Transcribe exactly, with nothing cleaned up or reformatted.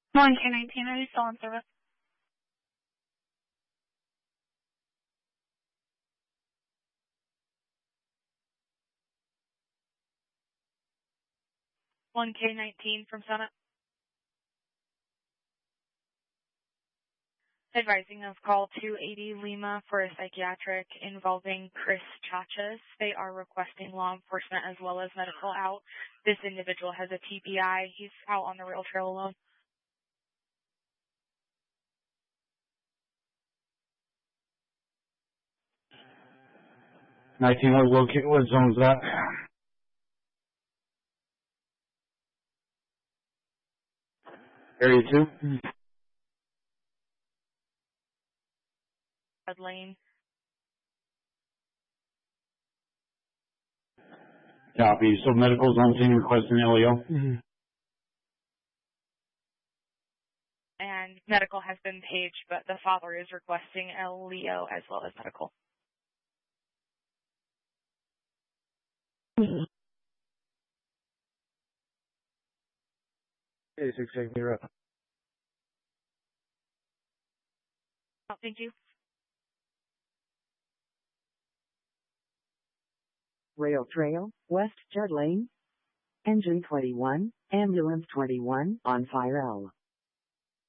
one K nineteen, are you still on service? one K nineteen from Senate. Advising of call two eighty Lima for a psychiatric involving Chris Chachas. They are requesting law enforcement as well as medical out. This individual has a T B I. He's out on the rail trail alone. nineteen, what locate, what zone is that? Area two? Red Lane. Copy. So medical's on scene requesting L E O? Mm-hmm. And medical has been paged, but the father is requesting L E O as well as medical. eighty-six, take me up. Oh, thank you. Rail Trail, West Judd Lane. Engine twenty-one, Ambulance twenty-one, on fire L.